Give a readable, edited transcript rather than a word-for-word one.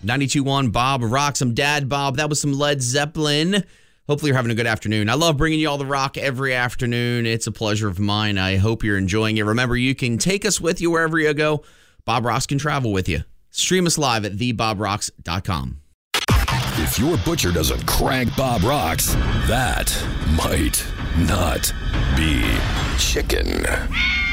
92.1 Bob Rocks. I'm Dad Bob. That was some Led Zeppelin. Hopefully you're having a good afternoon. I love bringing you all the rock every afternoon. It's a pleasure of mine. I hope you're enjoying it. Remember, you can take us with you wherever you go. Bob Rocks can travel with you. Stream us live at thebobrocks.com. If your butcher doesn't crank Bob Rocks, that might not be chicken.